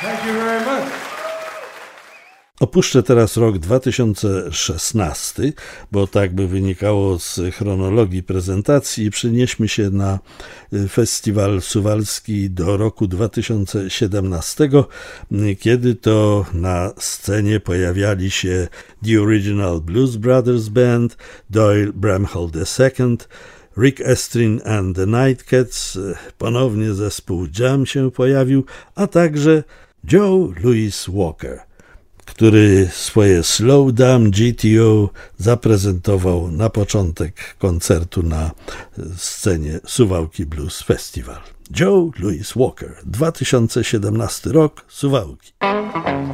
Thank you very much. Opuszczę teraz rok 2016, bo tak by wynikało z chronologii prezentacji, i przenieśmy się na festiwal suwalski do roku 2017, kiedy to na scenie pojawiali się The Original Blues Brothers Band, Doyle Bramhall II, Rick Estrin and the Nightcats, ponownie zespół Jam się pojawił, a także Joe Louis Walker, który swoje Slow Down GTO zaprezentował na początek koncertu na scenie Suwałki Blues Festival. Joe Louis Walker, 2017 rok, Suwałki.